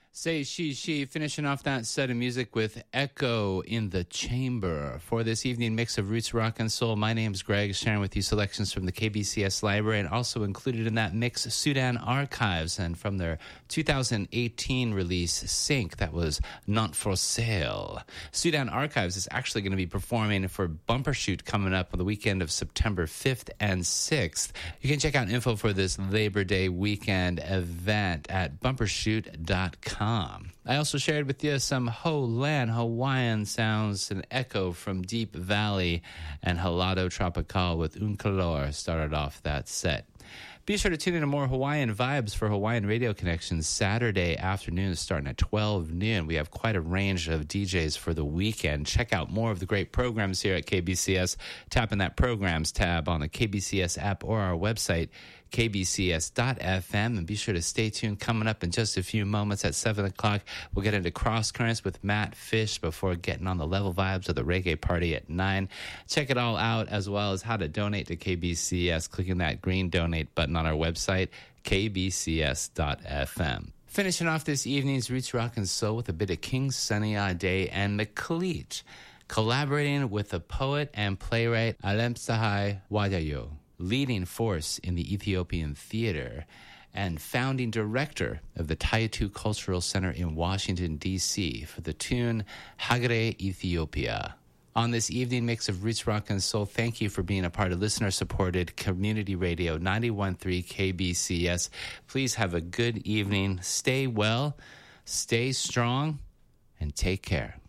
Say she, finishing off that set of music with Echo in the Chamber. For this evening mix of roots, rock, and soul, my name's Greg, sharing with you selections from the KBCS library, and also included in that mix, Sudan Archives, and from their 2018 release, Sync, that was Not For Sale. Sudan Archives is actually going to be performing for Bumbershoot coming up on the weekend of September 5th and 6th. You can check out info for this Labor Day weekend event at bumbershoot.com. I also shared with you some Ho-Lan Hawaiian sounds and Echo from Deep Valley, and Halado Tropical with Un Calor started off that set. Be sure to tune in to more Hawaiian vibes for Hawaiian Radio Connections Saturday afternoon starting at 12 noon. We have quite a range of DJs for the weekend. Check out more of the great programs here at KBCS. Tap in that Programs tab on the KBCS app or our website, kbcs.fm, and be sure to stay tuned. Coming up in just a few moments at 7 o'clock, we'll get into Cross Currents with Matt Fish before getting on the level vibes of the reggae party at 9. Check it all out, as well as how to donate to KBCS, clicking that green donate button on our website, kbcs.fm. Finishing off this evening's Roots Rock and Soul with a bit of King Sunny Ade and Meklit, collaborating with the poet and playwright Alem Sahai Wadayo, leading force in the Ethiopian theater and founding director of the Tayatu Cultural Center in Washington, D.C. for the tune Hagere Ethiopia. On this evening mix of Roots Rock and Soul, thank you for being a part of listener-supported community radio 91.3 KBCS. Please have a good evening. Stay well, stay strong, and take care.